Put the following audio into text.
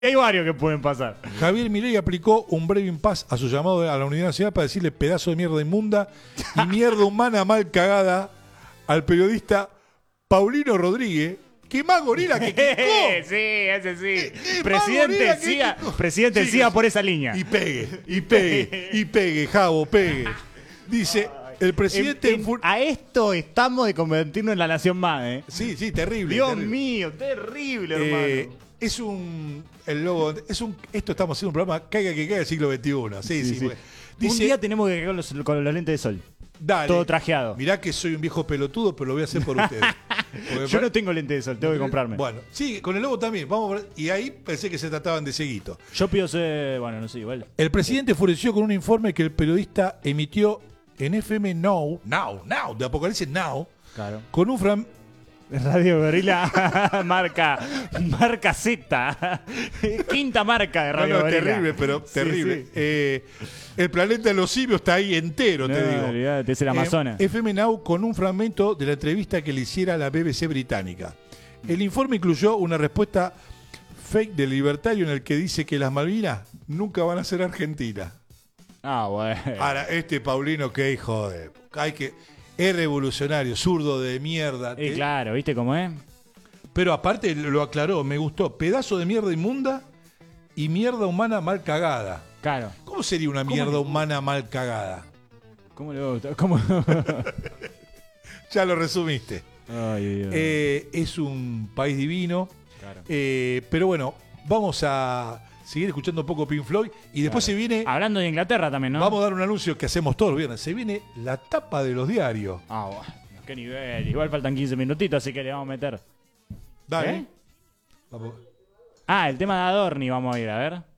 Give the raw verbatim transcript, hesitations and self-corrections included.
Hay varios que pueden pasar. Javier Milei aplicó un breve impas a su llamado a la Unidad Nacional para decirle pedazo de mierda inmunda y mierda humana mal cagada al periodista Paulino Rodríguez, que más gorila que Kiko. Sí, ese sí. Es Presidente más gorila que siga, Kiko. presidente Sí, siga sí. por esa línea. Y pegue, y pegue, y pegue, Javo, pegue. Dice, el presidente... En- en- fur- a esto estamos de convertirnos en la nación más, ¿eh? Sí, sí, terrible. Dios terrible. mío, terrible, Eh, hermano. es un... El logo... Es un, esto estamos haciendo un programa caiga que caiga del siglo veintiuno. Sí, sí. Sí, sí. porque- Un Dice, día tenemos que caer los- con los lentes de sol. dale, todo trajeado. Mirá que soy un viejo pelotudo, pero lo voy a hacer por ustedes. Porque Yo pa- no tengo lentes de sol, tengo que comprarme. Bueno, sí, con el logo también. Vamos a ver, y ahí pensé que se trataban de cieguito. Yo pido ser... Bueno, no sé, igual. El presidente enfureció con un informe que el periodista emitió en F M Now, Now, Now, de Apocalipsis Now, Claro. con un fran... Radio Gorila marca marca Z. Quinta marca de No, Radio no, Gorila. terrible, pero Sí, terrible. sí. Eh, el planeta de los simios está ahí entero, No, te digo. olvidate, es el Amazonas. Eh, F M Now con un fragmento de la entrevista que le hiciera a la B B C británica. El informe incluyó una respuesta fake del libertario en el que dice que las Malvinas nunca van a ser Argentina. Ah, bueno. Ahora, este Paulino, que hijo de... Hay que... Es revolucionario, zurdo de mierda. Y te- claro, ¿viste cómo es? Pero aparte lo aclaró, me gustó. Pedazo de mierda inmunda y mierda humana mal cagada. Claro. ¿Cómo sería una ¿Cómo mierda le- humana mal cagada? ¿Cómo le gusta? ¿Cómo? Ya lo resumiste. Ay, Dios. Eh, es un país divino. Claro. Eh, pero bueno, vamos a seguir escuchando un poco Pink Floyd. Y después Claro. se viene... Hablando de Inglaterra también, ¿no? Vamos a dar un anuncio que hacemos todos los viernes. Se viene la tapa de los diarios. Ah, bueno. Qué nivel. Igual faltan quince minutitos, así que le vamos a meter. Dale. ¿Eh? Vamos. Ah, el tema de Adorni vamos a ir, a ver.